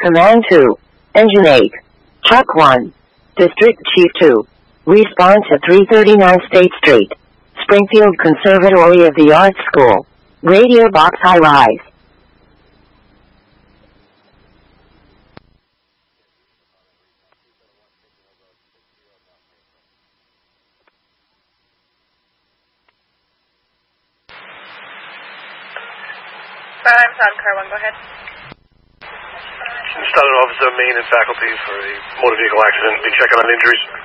Command 2. Engine 8. Chuck 1. District Chief 2. Response at 339 State Street. Springfield Conservatory of the Arts School. Radio box high rise. I'm Todd Car 1, go ahead. Started Officer, Main and faculty for a motor vehicle accident. Be checking on injuries.